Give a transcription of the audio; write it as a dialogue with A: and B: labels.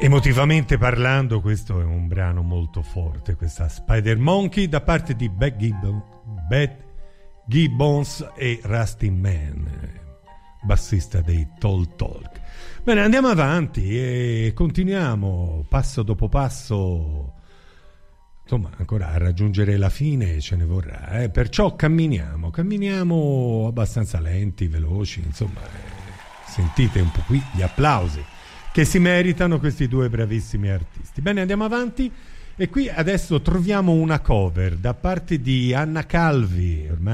A: Emotivamente parlando, questo è un brano molto forte, questa Spider Monkey da parte di Beth Gibbons e Rusty Mann, bassista dei Tall Talk. Bene, andiamo avanti e continuiamo passo dopo passo, insomma, ancora a raggiungere la fine ce ne vorrà, perciò camminiamo abbastanza lenti, veloci, insomma, sentite un po' qui gli applausi che si meritano questi due bravissimi artisti. Bene, andiamo avanti e qui adesso troviamo una cover da parte di Anna Calvi, ormai